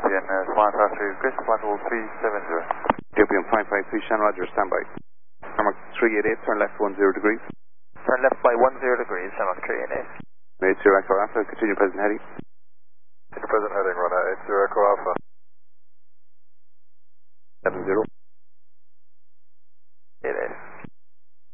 Ethiopian flying 53 Chris, flight level 370. Ethiopian 553 Shan, roger, standby. Tarmac 388, turn left 10 degrees. Turn left by 10 degrees, Tarmac 388. Made 0 Echo Alpha, continue present heading. Present heading, runner 80 Echo Alpha. 70.